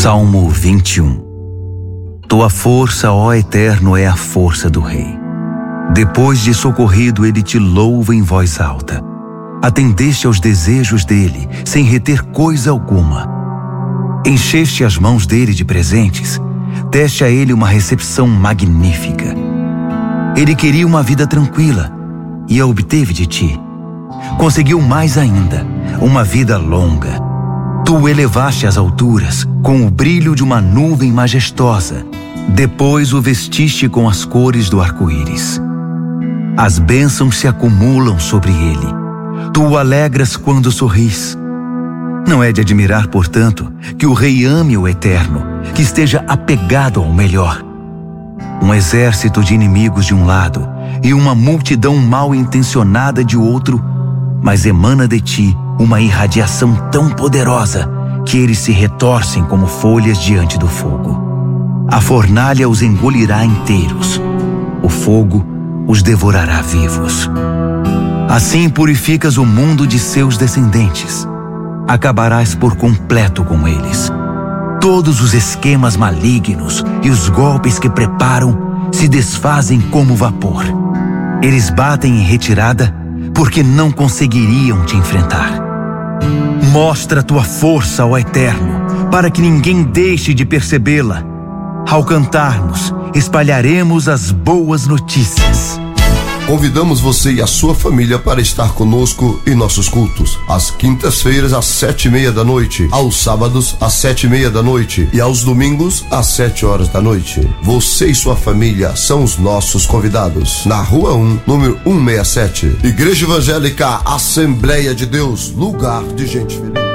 Salmo 21. Tua força, ó Eterno, é a força do Rei. Depois de socorrido, ele te louva em voz alta. Atendeste aos desejos dele, sem reter coisa alguma. Encheste as mãos dele de presentes, deste a ele uma recepção magnífica. Ele queria uma vida tranquila e a obteve de ti. Conseguiu mais ainda, uma vida longa. Tu o elevaste às alturas, com o brilho de uma nuvem majestosa. Depois o vestiste com as cores do arco-íris. As bênçãos se acumulam sobre ele. Tu o alegras quando sorris. Não é de admirar, portanto, que o rei ame o Eterno, que esteja apegado ao melhor. Um exército de inimigos de um lado e uma multidão mal intencionada de outro, mas emana de ti uma irradiação tão poderosa que eles se retorcem como folhas diante do fogo. A fornalha os engolirá inteiros. O fogo os devorará vivos. Assim purificas o mundo de seus descendentes. Acabarás por completo com eles. Todos os esquemas malignos e os golpes que preparam se desfazem como vapor. Eles batem em retirada porque não conseguiriam te enfrentar. Mostra tua força, ó Eterno, para que ninguém deixe de percebê-la. Ao cantarmos, espalharemos as boas notícias. Convidamos você e a sua família para estar conosco em nossos cultos. Às quintas-feiras, às 7:30 da noite. Aos sábados, às 7:30 da noite. E aos domingos, às 7 horas da noite. Você e sua família são os nossos convidados. Na Rua 1, número 167. Igreja Evangélica Assembleia de Deus, lugar de gente feliz.